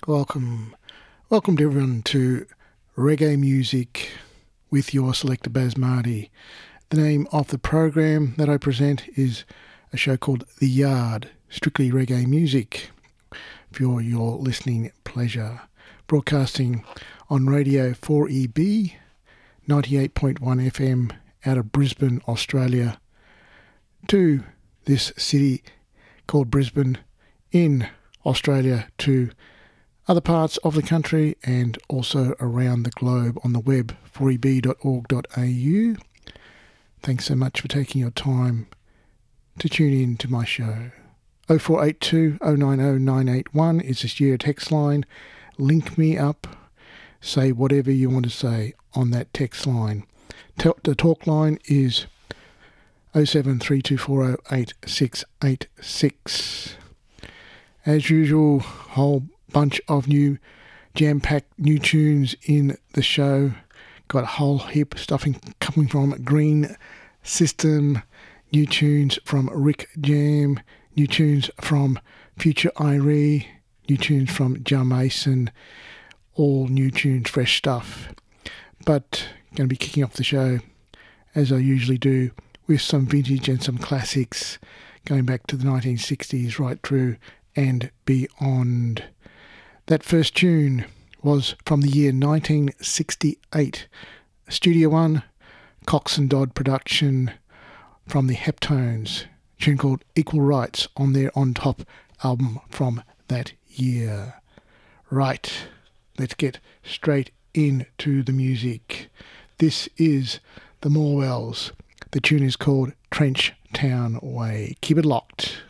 Welcome to everyone to Reggae Music with your selector Baz Marty. The name of the program that I present is a show called The Yard, strictly reggae music for your listening pleasure. Broadcasting on Radio 4EB, 98.1 FM out of Brisbane, Australia, to this city called Brisbane in Australia, to other parts of the country and also around the globe on the web, 4eb.org.au. Thanks so much for taking your time to tune in to my show. 0482 090 981 is the studio text line. Link me up. Say whatever you want to say on that text line. The talk line is 0732408686. As usual, whole bunch of new jam-packed new tunes in the show. Got a whole heap of stuff coming from Green System, new tunes from Rick Jam, new tunes from Future Irie, new tunes from Jar Mason, all new tunes, fresh stuff. But going to be kicking off the show, as I usually do, with some vintage and some classics going back to the 1960s right through and beyond. That first tune was from the year 1968. Studio One, Cox and Dodd production from the Heptones. A tune called Equal Rights on their On Top album from that year. Right, let's get straight into the music. This is the Morwells. The tune is called Trench Town Way. Keep it locked.